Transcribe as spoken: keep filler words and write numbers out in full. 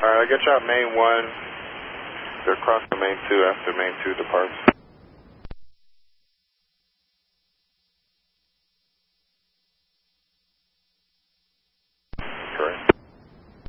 Alright, I get you out main one. They're across the main two after main two departs.